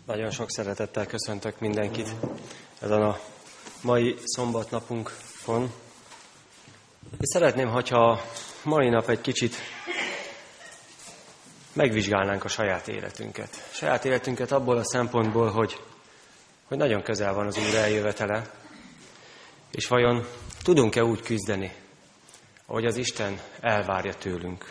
Nagyon sok szeretettel köszöntök mindenkit ezen a mai szombatnapunkon. És szeretném, hogyha mai nap egy kicsit megvizsgálnánk a saját életünket. A saját életünket abból a szempontból, hogy nagyon közel van az Úr eljövetele, és vajon tudunk-e úgy küzdeni, ahogy az Isten elvárja tőlünk.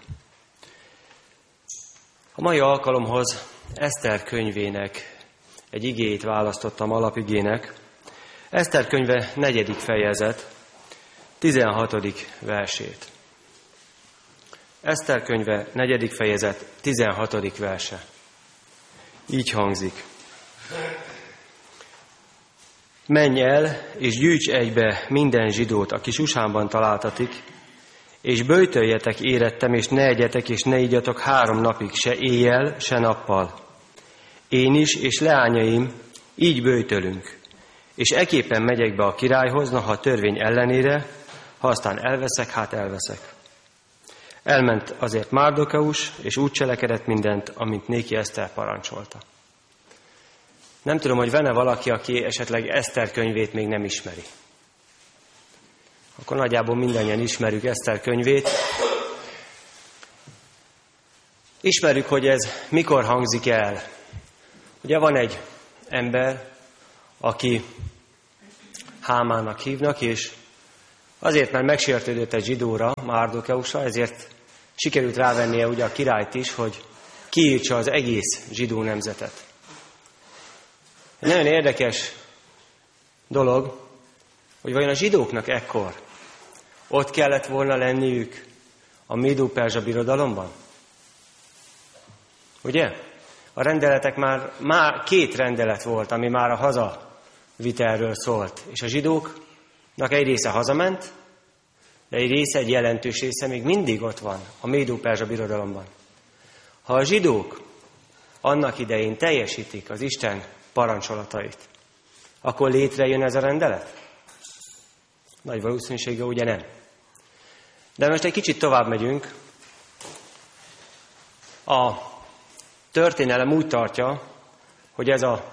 A mai alkalomhoz Eszter könyvének egy igéjét választottam alapigének. Eszter könyve 4. fejezet, 16. versét. Eszter könyve 4. fejezet, 16. verse. Így hangzik. Menj el, és gyűjts egybe minden zsidót, aki Susánban találtatik, és böjtöljetek érettem, és ne egyetek, és ne igyatok 3 napig, se éjjel, se nappal. Én is, és leányaim így böjtölünk, és eképpen megyek be a királyhoz, noha a törvény ellenére, ha aztán elveszek, hát elveszek. Elment azért Márdokeus, és úgy cselekedett mindent, amint néki Eszter parancsolta. Nem tudom, hogy van-e valaki, aki esetleg Eszter könyvét még nem ismeri. Akkor nagyjából mindannyian ismerjük Eszter könyvét. Ismerjük, hogy ez mikor hangzik el. Ugye van egy ember, aki Hámánnak hívnak, és azért, mert megsértődött egy zsidóra, Márdokeusra, ezért sikerült rávennie ugye a királyt is, hogy kiírtsa az egész zsidó nemzetet. Egy nagyon érdekes dolog, hogy vajon a zsidóknak ekkor ott kellett volna lenniük a Médó-Perzsa birodalomban? Ugye? A rendeletek már 2 rendelet volt, ami már a hazavitelről szólt. És a zsidóknak egy része hazament, de egy jelentős része még mindig ott van a Médó-Perzsa birodalomban. Ha a zsidók annak idején teljesítik az Isten parancsolatait, akkor létrejön ez a rendelet? Nagy valószínűsége ugye nem. De most egy kicsit tovább megyünk. A történelem úgy tartja, hogy ez az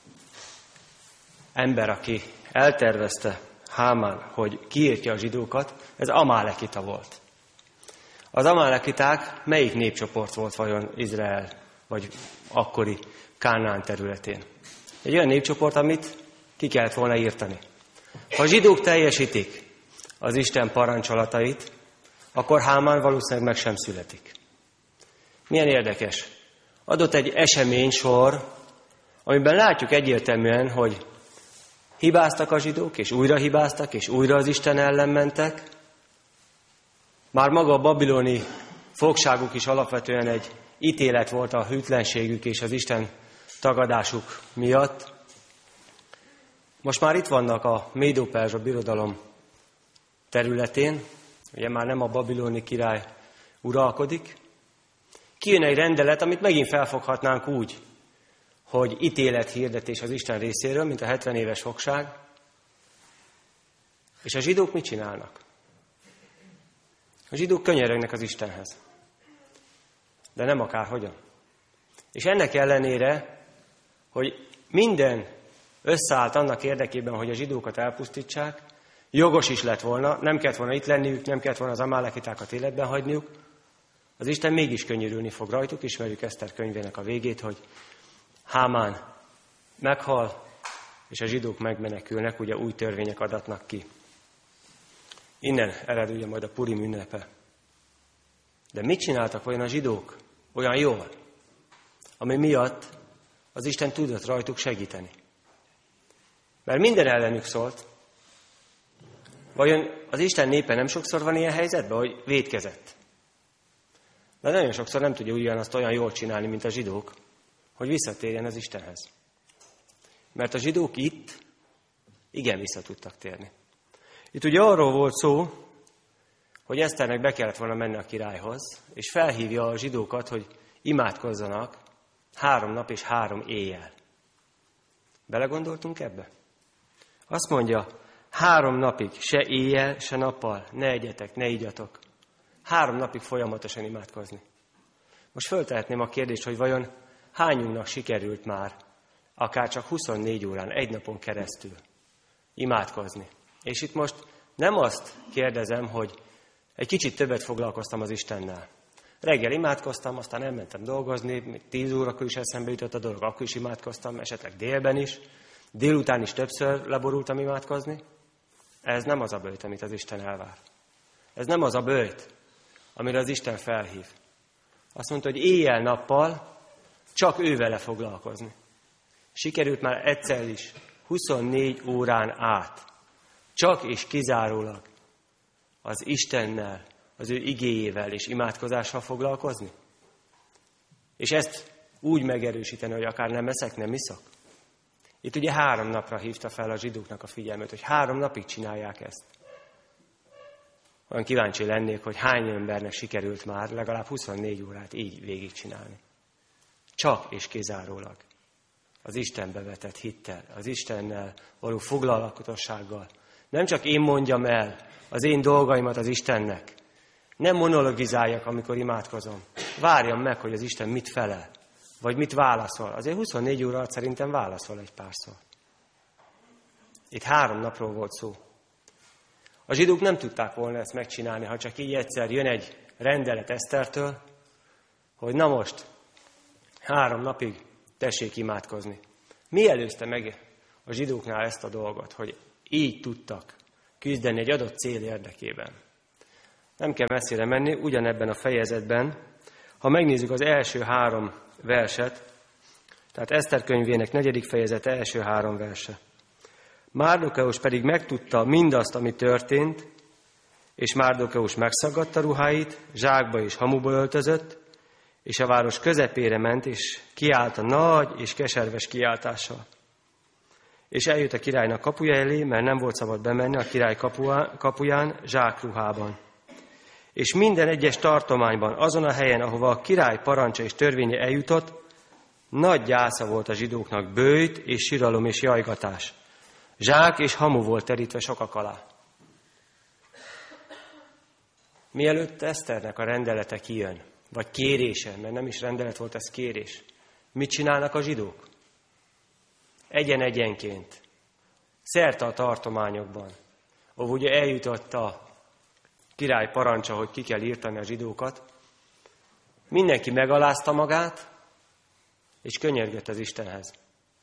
ember, aki eltervezte, Hámán, hogy kiírtja a zsidókat, ez amálekita volt. Az amálekiták melyik népcsoport volt vajon Izrael, vagy akkori Kánaán területén? Egy olyan népcsoport, amit ki kellett volna írtani. Ha a zsidók teljesítik az Isten parancsolatait, akkor Hámán valószínűleg meg sem születik. Milyen érdekes. Adott egy eseménysor, amiben látjuk egyértelműen, hogy hibáztak a zsidók, és újra hibáztak, és újra az Isten ellen mentek. Már maga a babiloni fogságuk is alapvetően egy ítélet volt a hűtlenségük és az Isten tagadásuk miatt. Most már itt vannak a Médó-Perzsa birodalom területén, ugye már nem a babiloni király uralkodik. Kijön egy rendelet, amit megint felfoghatnánk úgy, hogy ítélethirdetés az Isten részéről, mint a 70 éves fogság. És a zsidók mit csinálnak? A zsidók könyörögnek az Istenhez. De nem akárhogyan. És ennek ellenére, hogy minden összeállt annak érdekében, hogy a zsidókat elpusztítsák, jogos is lett volna, nem kellett volna itt lenniük, nem kellett volna az amálekitákat életben hagyniuk, az Isten mégis könyörülni fog rajtuk, ismerjük Eszter könyvének a végét, hogy Hámán meghal, és a zsidók megmenekülnek, ugye új törvények adatnak ki. Innen ered ugye majd a Purim ünnepe. De mit csináltak vajon a zsidók olyan jól, ami miatt az Isten tudott rajtuk segíteni? Mert minden ellenük szólt. Vajon az Isten népe nem sokszor van ilyen helyzetben, hogy vétkezett? De nagyon sokszor nem tudja ugyanazt olyan jól csinálni, mint a zsidók, hogy visszatérjen az Istenhez. Mert a zsidók itt igen vissza tudtak térni. Itt ugye arról volt szó, hogy Eszternek be kellett volna menni a királyhoz, és felhívja a zsidókat, hogy imádkozzanak 3 nap és 3 éjjel. Belegondoltunk ebbe? Azt mondja, 3 napig, se éjjel, se nappal, ne egyetek, ne igyatok. 3 napig folyamatosan imádkozni. Most föltehetném a kérdést, hogy vajon hányunknak sikerült már akár csak 24 órán, egy napon keresztül imádkozni. És itt most nem azt kérdezem, hogy egy kicsit többet foglalkoztam az Istennel. Reggel imádkoztam, aztán elmentem dolgozni, 10 órakor is eszembe jutott a dolog, akkor is imádkoztam, esetleg délben is, délután is többször leborultam imádkozni. Ez nem az a böjt, amit az Isten elvár. Ez nem az a böjt, amire az Isten felhív. Azt mondta, hogy éjjel-nappal csak ővele foglalkozni. Sikerült már egyszer is, 24 órán át, csak és kizárólag az Istennel, az ő igéjével és imádkozással foglalkozni? És ezt úgy megerősíteni, hogy akár nem eszek, nem iszok? Itt ugye 3 napra hívta fel a zsidóknak a figyelmet, hogy 3 napig csinálják ezt. Olyan kíváncsi lennék, hogy hány embernek sikerült már legalább 24 órát így végigcsinálni. Csak és kizárólag az Istenbe vetett hittel, az Istennel való foglalatossággal. Nem csak én mondjam el az én dolgaimat az Istennek, nem monologizáljak, amikor imádkozom. Várjam meg, hogy az Isten mit felel, vagy mit válaszol. Azért 24 óra alatt szerintem válaszol egy párszor. Itt 3 napról volt szó. A zsidók nem tudták volna ezt megcsinálni, ha csak így egyszer jön egy rendelet Esztertől, hogy na most 3 napig tessék imádkozni. Mi előzte meg a zsidóknál ezt a dolgot, hogy így tudtak küzdeni egy adott cél érdekében? Nem kell messzire menni, ugyanebben a fejezetben, ha megnézzük az első 3 verset, tehát Eszter könyvének 4. fejezete első 3 verse. Márdokeus pedig megtudta mindazt, ami történt, és Márdokeus megszaggatta ruháit, zsákba és hamuba öltözött, és a város közepére ment, és kiállt a nagy és keserves kiáltással. És eljött a királynak kapuja elé, mert nem volt szabad bemenni a király kapuján zsákruhában. És minden egyes tartományban, azon a helyen, ahova a király parancsa és törvénye eljutott, nagy gyásza volt a zsidóknak, böjt és siralom és jajgatás. Zsák és hamu volt terítve sokak alá. Mielőtt Eszternek a rendelete kijön, vagy kérése, mert nem is rendelet volt, ez kérés. Mit csinálnak a zsidók? Egyen-egyenként, szerte a tartományokban, ahol ugye eljutott a király parancsa, hogy ki kell írtani a zsidókat, mindenki megalázta magát, és könyörgött az Istenhez.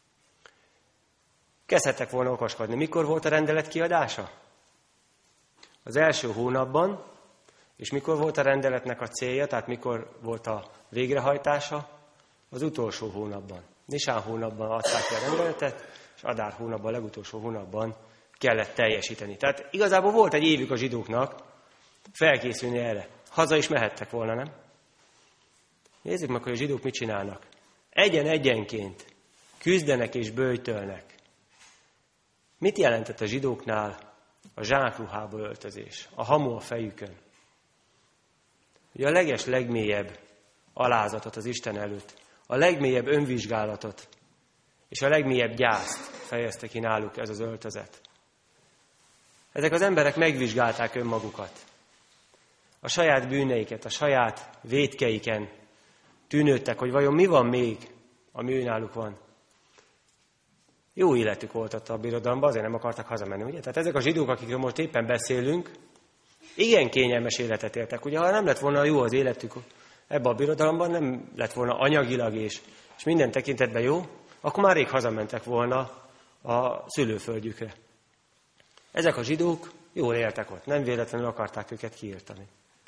Kezdhettek volna okoskodni. Mikor volt a rendelet kiadása? Az első hónapban, és mikor volt a rendeletnek a célja, tehát mikor volt a végrehajtása? Az utolsó hónapban. Nisán hónapban adták ki a rendeletet, és Adár hónapban, a legutolsó hónapban kellett teljesíteni. Tehát igazából volt egy évük a zsidóknak felkészülni erre. Haza is mehettek volna, nem? Nézzük meg, hogy a zsidók mit csinálnak. Egyen-egyenként küzdenek és böjtölnek. Mit jelentett a zsidóknál a zsákruhába öltözés, a hamu a fejükön? Ugye a legmélyebb alázatot az Isten előtt, a legmélyebb önvizsgálatot és a legmélyebb gyászt fejezte ki náluk ez az öltözet. Ezek az emberek megvizsgálták önmagukat. A saját bűneiket, a saját vétkeiken tűnődtek, hogy vajon mi van még, ami őnáluk van. Jó életük volt ott a birodalomban, azért nem akartak hazamenni, ugye? Tehát ezek a zsidók, akikről most éppen beszélünk, igen kényelmes életet éltek. Ugye, ha nem lett volna jó az életük ebbe a birodalomban, nem lett volna anyagilag és minden tekintetben jó, akkor már rég hazamentek volna a szülőföldjükre. Ezek a zsidók jól éltek ott, nem véletlenül akarták őket kiirtani.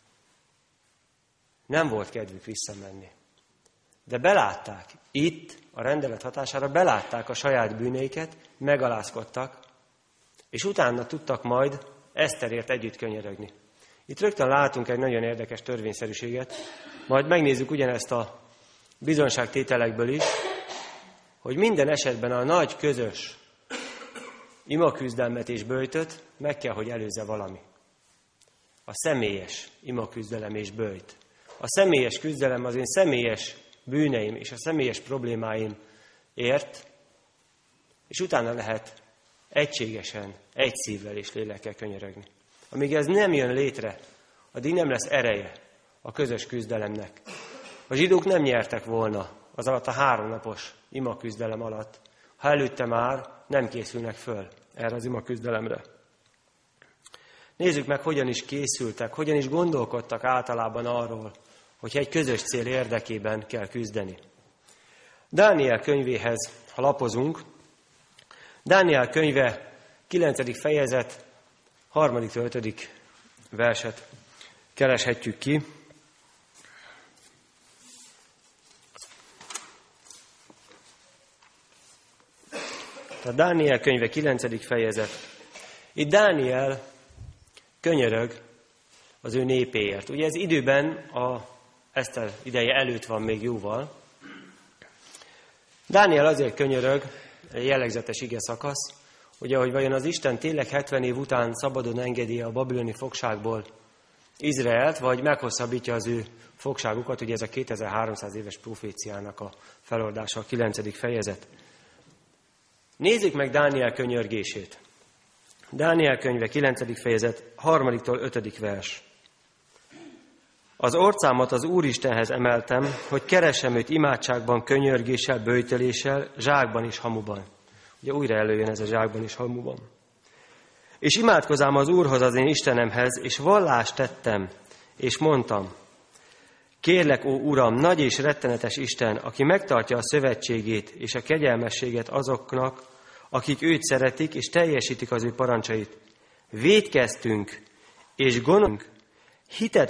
Nem volt kedvük visszamenni. De belátták, itt a rendelet hatására belátták a saját bűneiket, megalázkodtak, és utána tudtak majd Eszterért együtt könyörögni. Itt rögtön látunk egy nagyon érdekes törvényszerűséget, majd megnézzük ugyanezt a bizonyságtételekből is, hogy minden esetben a nagy közös imaküzdelmet és böjtöt meg kell, hogy előzze valami. A személyes imaküzdelem és böjt. A személyes küzdelem az én személyes bűneim és a személyes problémáim ért, és utána lehet egységesen, egy szívvel és lélekkel könyörögni. Amíg ez nem jön létre, addig nem lesz ereje a közös küzdelemnek. A zsidók nem nyertek volna az alatt a 3 napos imaküzdelem alatt ha előtte már nem készülnek föl erre az imaküzdelemre. Nézzük meg, hogyan is készültek, hogyan is gondolkodtak általában arról, hogy egy közös cél érdekében kell küzdeni. Dániel könyvéhez, ha lapozunk, Dániel könyve 9. fejezet 3-5. verset kereshetjük ki. Tehát Dániel könyve 9. fejezet. Itt Dániel könyörög az ő népéért. Ugye ez időben a Eszter ideje előtt van még jóval. Dániel azért könyörög, egy jellegzetes ige szakasz, ugye, hogy vajon az Isten tényleg 70 év után szabadon engedi a babiloni fogságból Izraelt, vagy meghosszabbítja az ő fogságukat, ugye ez a 2300 éves proféciának a feloldása, a 9. fejezet. Nézzük meg Dániel könyörgését. Dániel könyve 9. fejezet 3-5. vers. Az orcámat az Úristenhez emeltem, hogy keressem őt imádságban, könyörgéssel, böjtöléssel, zsákban és hamuban. Ugye újra előjön ez a zsákban és hamuban. És imádkozám az Úrhoz, az én Istenemhez, és vallást tettem, és mondtam, kérlek, ó Uram, nagy és rettenetes Isten, aki megtartja a szövetségét és a kegyelmességet azoknak, akik őt szeretik, és teljesítik az ő parancsait. Vétkeztünk, és gonoszunk, hitet